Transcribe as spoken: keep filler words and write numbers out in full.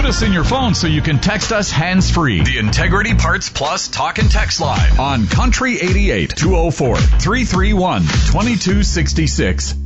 Put us in your phone so you can text us hands-free. The Integrity Parts Plus Talk and Text Line on Country eighty-eight, two oh four, three three one, two two six six.